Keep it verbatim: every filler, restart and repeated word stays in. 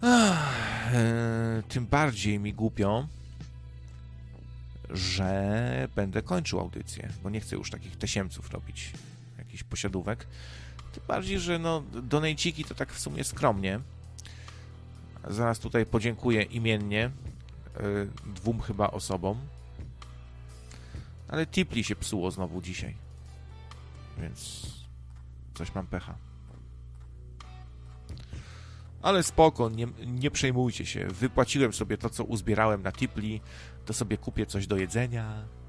Ach, e, tym bardziej mi głupio, że będę kończył audycję, bo nie chcę już takich tesiemców robić, jakichś posiadówek. Tym bardziej, że no, donejciki to tak w sumie skromnie. Zaraz tutaj podziękuję imiennie y, dwóm chyba osobom. Ale Tipli się psuło znowu dzisiaj. Więc coś mam pecha. Ale spoko, nie, nie przejmujcie się. Wypłaciłem sobie to, co uzbierałem na Tipli. To sobie kupię coś do jedzenia.